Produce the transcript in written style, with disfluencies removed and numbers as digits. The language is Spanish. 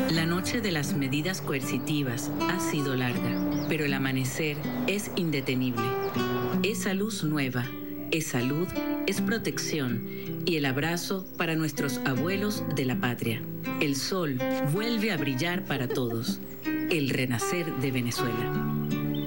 La noche de las medidas coercitivas ha sido larga, pero el amanecer es indetenible. Esa luz nueva, es salud, es protección y el abrazo para nuestros abuelos de la patria. El sol vuelve a brillar para todos. El renacer de Venezuela.